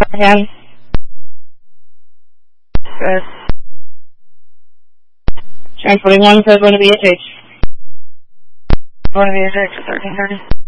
Again. Good. Train 41 says going to be a Going to be a 1330.